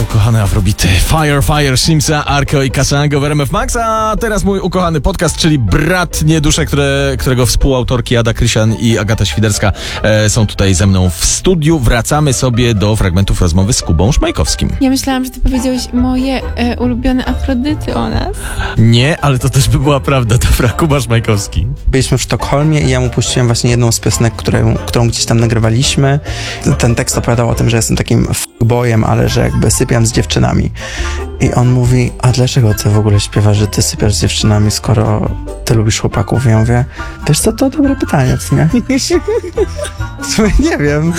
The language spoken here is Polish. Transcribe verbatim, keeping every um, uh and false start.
ukochane Afrobity. Fire, Fire, Shimsa, Arko i Kasango w R M F Max, a teraz mój ukochany podcast, czyli Brat Niedusze, które, którego współautorki Ada Krysian i Agata Świderska e, są tutaj ze mną w studiu. Wracamy sobie do fragmentów rozmowy z Kubą Szmajkowskim. Ja myślałam, że ty powiedziałeś moje e, ulubione Afrodyty o nas. Nie, ale to też by była prawda, dobra, Kuba Szmajkowski. Byliśmy w Sztokholmie i ja mu puściłem właśnie jedną z piosenek, którą, którą gdzieś tam nagrywaliśmy. Ten tekst opowiadał o tym, że jestem takim f***bojem, ale że jakby sypiam z dziewczynami. I on mówi, a dlaczego ty w ogóle śpiewasz, że ty sypiasz z dziewczynami, skoro ty lubisz chłopaków? I ja mówię, wiesz co, to dobre pytanie w sumie. W sumie nie wiem.